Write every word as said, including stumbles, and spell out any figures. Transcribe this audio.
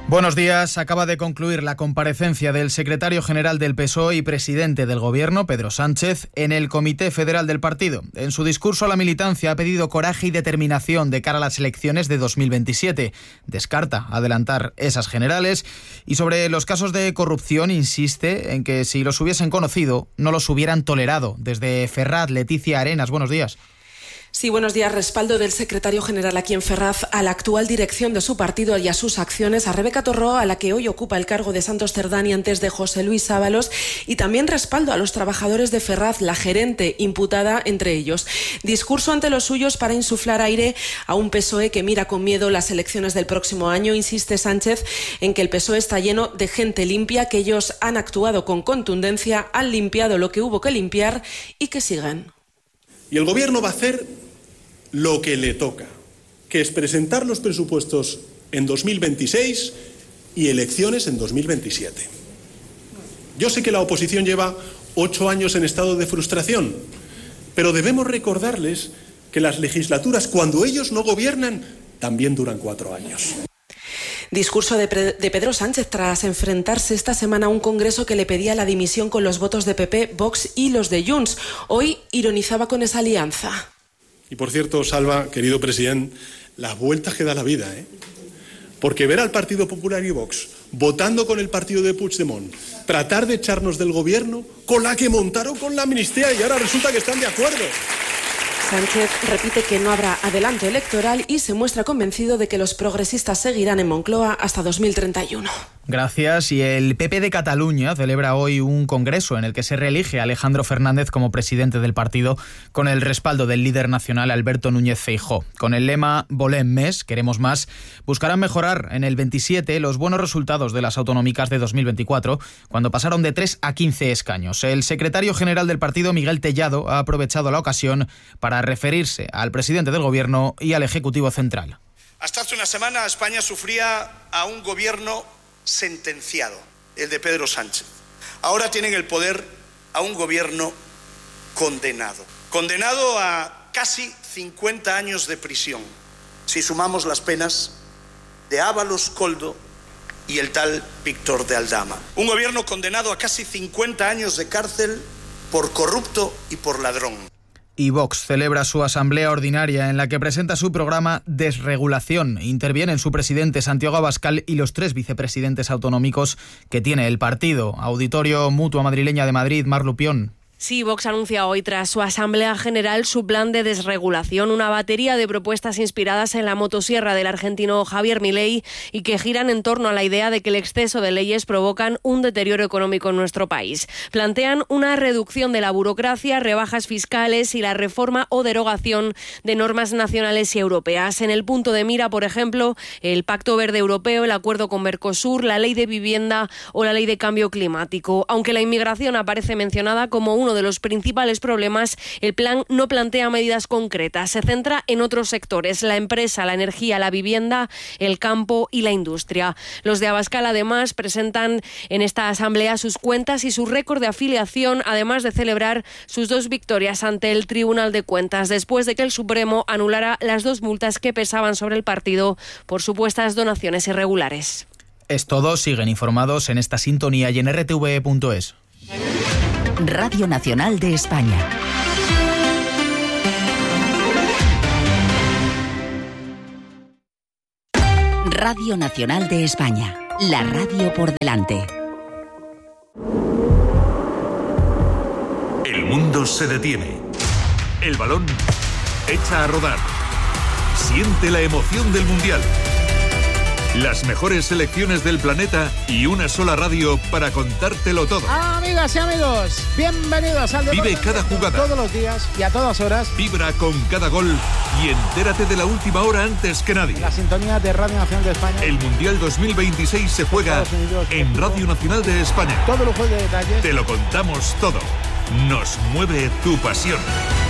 Buenos días. Acaba de concluir la comparecencia del secretario general del P S O E y presidente del Gobierno, Pedro Sánchez, en el Comité Federal del partido. En su discurso a la militancia ha pedido coraje y determinación de cara a las elecciones de dos mil veintisiete. Descarta adelantar esas generales y sobre los casos de corrupción insiste en que si los hubiesen conocido no los hubieran tolerado. Desde Ferraz, Leticia Arenas, buenos días. Sí, buenos días. Respaldo del secretario general aquí en Ferraz a la actual dirección de su partido y a sus acciones, a Rebeca Torró, a la que hoy ocupa el cargo de Santos Cerdán y antes de José Luis Ábalos, y también respaldo a los trabajadores de Ferraz, la gerente imputada entre ellos. Discurso ante los suyos para insuflar aire a un P S O E que mira con miedo las elecciones del próximo año. Insiste Sánchez en que el P S O E está lleno de gente limpia, que ellos han actuado con contundencia, han limpiado lo que hubo que limpiar y que sigan. Y el Gobierno va a hacer lo que le toca, que es presentar los presupuestos en dos mil veintiséis y elecciones en dos mil veintisiete. Yo sé que la oposición lleva ocho años en estado de frustración, pero debemos recordarles que las legislaturas, cuando ellos no gobiernan, también duran cuatro años. Discurso de, de Pedro Sánchez tras enfrentarse esta semana a un congreso que le pedía la dimisión con los votos de P P, Vox y los de Junts. Hoy ironizaba con esa alianza. Y por cierto, Salva, querido presidente, las vueltas que da la vida, ¿eh? Porque ver al Partido Popular y Vox votando con el partido de Puigdemont, tratar de echarnos del gobierno con la que montaron con la amnistía y ahora resulta que están de acuerdo. Sánchez repite que no habrá adelanto electoral y se muestra convencido de que los progresistas seguirán en Moncloa hasta dos mil treinta y uno. Gracias. Y el P P de Cataluña celebra hoy un congreso en el que se reelige a Alejandro Fernández como presidente del partido con el respaldo del líder nacional Alberto Núñez Feijóo. Con el lema Volem més, queremos más, buscarán mejorar en el veintisiete los buenos resultados de las autonómicas de dos mil veinticuatro, cuando pasaron de tres a quince escaños. El secretario general del partido, Miguel Tellado, ha aprovechado la ocasión para referirse al presidente del Gobierno y al Ejecutivo Central. Hasta hace una semana España sufría a un gobierno sentenciado, el de Pedro Sánchez. Ahora tienen el poder a un gobierno condenado. Condenado a casi cincuenta años de prisión, si sumamos las penas de Ábalos, Koldo y el tal Víctor de Aldama. Un gobierno condenado a casi cincuenta años de cárcel por corrupto y por ladrón. Y Vox celebra su asamblea ordinaria en la que presenta su programa Desregulación. Intervienen su presidente Santiago Abascal y los tres vicepresidentes autonómicos que tiene el partido. Auditorio Mutua Madrileña de Madrid, Mar Lupión. Sí, Vox anuncia hoy tras su Asamblea General su plan de desregulación, una batería de propuestas inspiradas en la motosierra del argentino Javier Milei y que giran en torno a la idea de que el exceso de leyes provocan un deterioro económico en nuestro país. Plantean una reducción de la burocracia, rebajas fiscales y la reforma o derogación de normas nacionales y europeas. En el punto de mira, por ejemplo, el Pacto Verde Europeo, el acuerdo con Mercosur, la ley de vivienda o la ley de cambio climático. Aunque la inmigración aparece mencionada como un Uno de los principales problemas, el plan no plantea medidas concretas. Se centra en otros sectores: la empresa, la energía, la vivienda, el campo y la industria. Los de Abascal, además, presentan en esta asamblea sus cuentas y su récord de afiliación, además de celebrar sus dos victorias ante el Tribunal de Cuentas, después de que el Supremo anulara las dos multas que pesaban sobre el partido por supuestas donaciones irregulares. Es todo. Siguen informados en esta sintonía y en r t v punto es. Radio Nacional de España. Radio Nacional de España. La radio por delante. El mundo se detiene. El balón echa a rodar. Siente la emoción del Mundial. Las mejores selecciones del planeta y una sola radio para contártelo todo. Amigas y amigos, bienvenidos al deporte. Vive cada jugada. Todos los días y a todas horas. Vibra con cada gol y entérate de la última hora antes que nadie. La sintonía de Radio Nacional de España. El Mundial dos mil veintiséis se juega Unidos, en Radio Nacional de España. Todo lujo de detalles. Te lo contamos todo. Nos mueve tu pasión.